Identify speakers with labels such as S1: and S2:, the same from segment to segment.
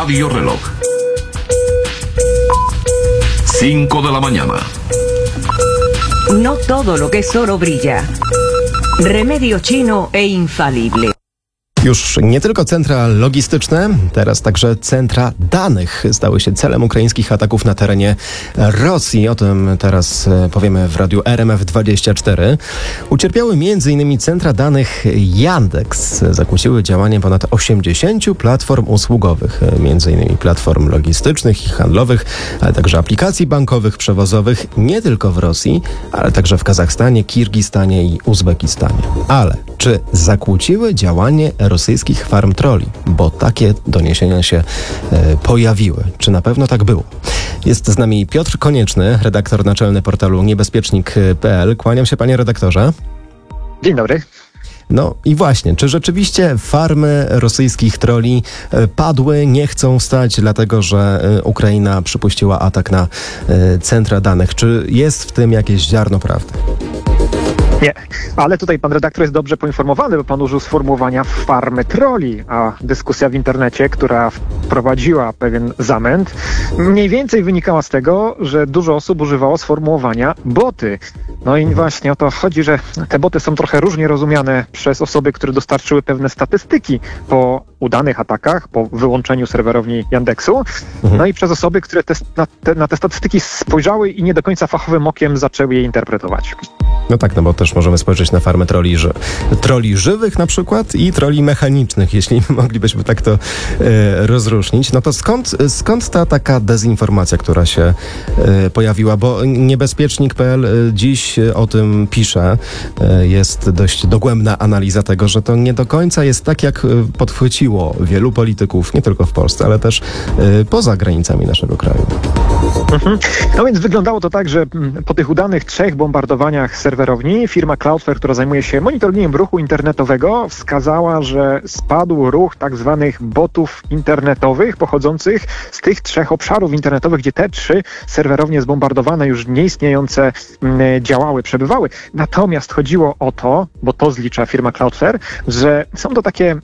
S1: Radio Reloj. 5 de la mañana.
S2: No todo lo que es oro brilla. Remedio chino e infalible.
S3: Już nie tylko centra logistyczne, teraz także centra danych stały się celem ukraińskich ataków na terenie Rosji. O tym teraz powiemy w radiu RMF24. Ucierpiały m.in. centra danych Yandex. Zakłóciły działanie ponad 80 platform usługowych, m.in. platform logistycznych i handlowych, ale także aplikacji bankowych, przewozowych, nie tylko w Rosji, ale także w Kazachstanie, Kirgistanie i Uzbekistanie. Ale czy zakłóciły działanie rosyjskich farm trolli? Bo takie doniesienia się pojawiły. Czy na pewno tak było? Jest z nami Piotr Konieczny, redaktor naczelny portalu niebezpiecznik.pl. Kłaniam się, panie redaktorze.
S4: Dzień dobry.
S3: No i właśnie, czy rzeczywiście farmy rosyjskich trolli padły, nie chcą stać, dlatego że Ukraina przypuściła atak na centra danych? Czy jest w tym jakieś ziarno prawdy?
S4: Nie, ale tutaj pan redaktor jest dobrze poinformowany, bo pan użył sformułowania farmy trolli, a dyskusja w internecie, która wprowadziła pewien zamęt, mniej więcej wynikała z tego, że dużo osób używało sformułowania boty. No i właśnie o to chodzi, że te boty są trochę różnie rozumiane przez osoby, które dostarczyły pewne statystyki po udanych atakach, po wyłączeniu serwerowni Yandexu, no i przez osoby, które na te statystyki spojrzały i nie do końca fachowym okiem zaczęły je interpretować.
S3: No tak, no bo też możemy spojrzeć na farmę trolli żywych na przykład i trolli mechanicznych, jeśli moglibyśmy tak to rozróżnić. No to skąd ta taka dezinformacja, która się pojawiła? Bo niebezpiecznik.pl dziś o tym pisze. Jest dość dogłębna analiza tego, że to nie do końca jest tak, jak podchwyciło wielu polityków, nie tylko w Polsce, ale też poza granicami naszego kraju.
S4: No więc wyglądało to tak, że po tych udanych 3 bombardowaniach serwerowni firma Cloudflare, która zajmuje się monitoringiem ruchu internetowego, wskazała, że spadł ruch tak zwanych botów internetowych pochodzących z tych 3 obszarów internetowych, gdzie te 3 serwerownie zbombardowane, już nieistniejące, działały, przebywały. Natomiast chodziło o to, bo to zlicza firma Cloudflare, że są to takie,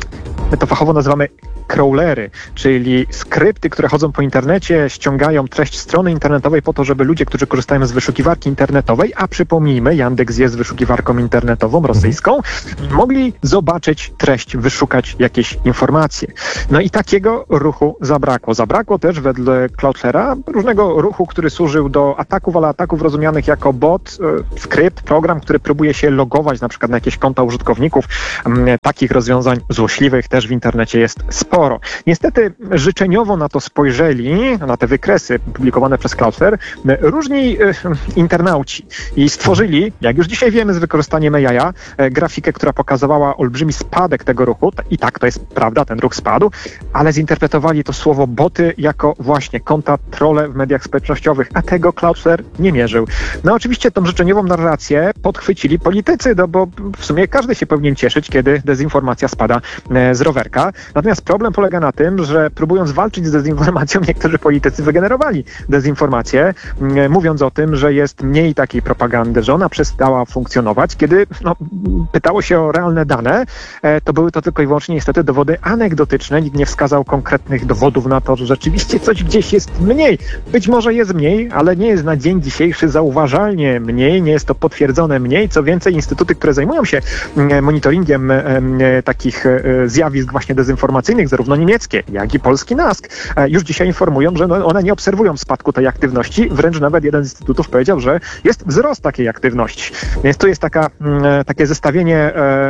S4: my to fachowo nazywamy crawlery, czyli skrypty, które chodzą po internecie, ściągają treść strony internetowej po to, żeby ludzie, którzy korzystają z wyszukiwarki internetowej, a przypomnijmy, Yandex jest wyszukiwarką internetową rosyjską, mogli zobaczyć treść, wyszukać jakieś informacje. No i takiego ruchu zabrakło. Zabrakło też wedle Cloudflare'a różnego ruchu, który służył do ataków, ale ataków rozumianych jako bot, skrypt, program, który próbuje się logować na przykład na jakieś konta użytkowników. Takich rozwiązań złośliwych też w internecie jest sporo. Niestety życzeniowo na to spojrzeli, na te wykresy publikowane przez Cloudflare, różni internauci i stworzyli, jak już dzisiaj wiemy z wykorzystaniem AI, grafikę, która pokazywała olbrzymi spadek tego ruchu. I tak, to jest prawda, ten ruch spadł, ale zinterpretowali to słowo boty jako właśnie konta trolle w mediach społecznościowych, a tego Cloudflare nie mierzył. No oczywiście tą życzeniową narrację podchwycili politycy, no bo w sumie każdy się powinien cieszyć, kiedy dezinformacja spada z rowerka. Natomiast problem polega na tym, że próbując walczyć z dezinformacją, niektórzy politycy wygenerowali dezinformację, mówiąc o tym, że jest mniej takiej propagandy, że ona przestała funkcjonować. Kiedy pytało się o realne dane, to były to tylko i wyłącznie niestety dowody anegdotyczne. Nikt nie wskazał konkretnych dowodów na to, że rzeczywiście coś gdzieś jest mniej. Być może jest mniej, ale nie jest na dzień dzisiejszy zauważalnie mniej, nie jest to potwierdzone mniej. Co więcej, instytuty, które zajmują się monitoringiem takich zjawisk właśnie dezinformacyjnych, zarówno niemieckie, jak i polski NASK, już dzisiaj informują, że one nie obserwują spadku tej aktywności. Wręcz nawet jeden z instytutów powiedział, że jest wzrost takiej aktywności. Więc to jest takie zestawienie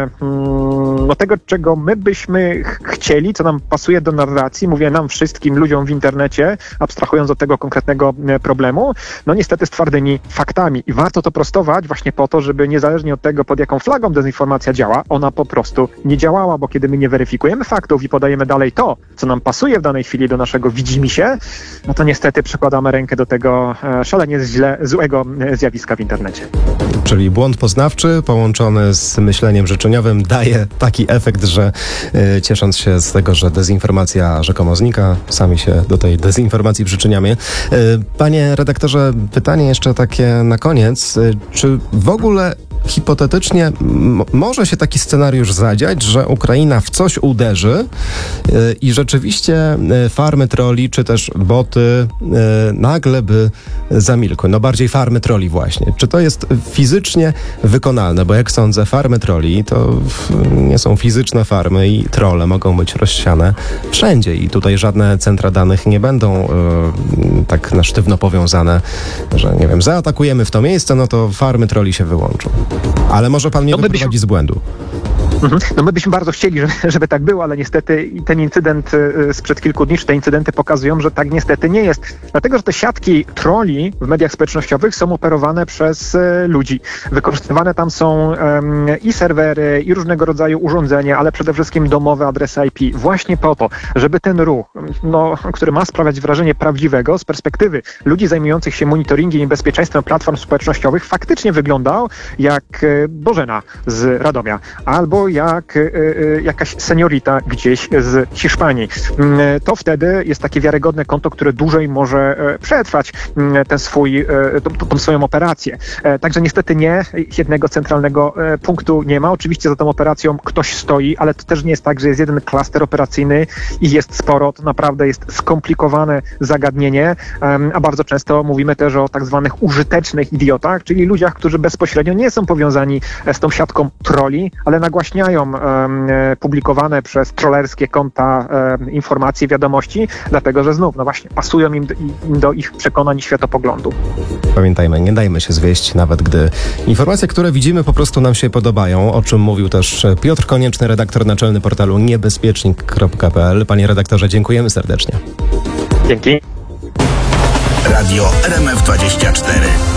S4: tego, czego my byśmy chcieli, co nam pasuje do narracji, mówię nam wszystkim ludziom w internecie, abstrahując od tego konkretnego problemu, no niestety z twardymi faktami. I warto to prostować właśnie po to, żeby niezależnie od tego, pod jaką flagą dezinformacja działa, ona po prostu nie działała, bo kiedy my nie weryfikujemy faktów i podajemy dalej to, co nam pasuje w danej chwili do naszego widzimisię, no to niestety przykładamy rękę do tego szalenie złego zjawiska w internecie.
S3: Czyli błąd poznawczy połączony z myśleniem życzeniowym daje taki efekt, że ciesząc się z tego, że dezinformacja rzekomo znika, sami się do tej dezinformacji przyczyniamy. Panie redaktorze, pytanie jeszcze takie na koniec. Czy w ogóle hipotetycznie może się taki scenariusz zadziać, że Ukraina w coś uderzy i rzeczywiście farmy trolli, czy też boty nagle by zamilkły. No bardziej farmy trolli właśnie. Czy to jest fizycznie wykonalne? Bo jak sądzę, farmy trolli to nie są fizyczne farmy i trolle mogą być rozsiane wszędzie i tutaj żadne centra danych nie będą tak na sztywno powiązane, że nie wiem, zaatakujemy w to miejsce, no to farmy trolli się wyłączą. Ale może pan mnie wyprowadzi z błędu.
S4: No my byśmy bardzo chcieli, żeby tak było, ale niestety ten incydent sprzed kilku dni, czy te incydenty pokazują, że tak niestety nie jest. Dlatego, że te siatki trolli w mediach społecznościowych są operowane przez ludzi. Wykorzystywane tam są i serwery, i różnego rodzaju urządzenia, ale przede wszystkim domowe adresy IP. Właśnie po to, żeby ten ruch, który ma sprawiać wrażenie prawdziwego, z perspektywy ludzi zajmujących się monitoringiem i bezpieczeństwem platform społecznościowych, faktycznie wyglądał jak Bożena z Radomia, albo jak jakaś seniorita gdzieś z Hiszpanii. To wtedy jest takie wiarygodne konto, które dłużej może przetrwać tą swoją operację. Także niestety nie, jednego centralnego punktu nie ma. Oczywiście za tą operacją ktoś stoi, ale to też nie jest tak, że jest jeden klaster operacyjny i jest sporo. To naprawdę jest skomplikowane zagadnienie, a bardzo często mówimy też o tak zwanych użytecznych idiotach, czyli ludziach, którzy bezpośrednio nie są powiązani z tą siatką trolli, ale nagłaśniają publikowane przez trollerskie konta informacje, wiadomości, dlatego że znów, właśnie, pasują im do ich przekonań i światopoglądu.
S3: Pamiętajmy, nie dajmy się zwieść, nawet gdy informacje, które widzimy, po prostu nam się podobają, o czym mówił też Piotr Konieczny, redaktor naczelny portalu niebezpiecznik.pl. Panie redaktorze, dziękujemy serdecznie.
S4: Dzięki.
S1: Radio RMF24.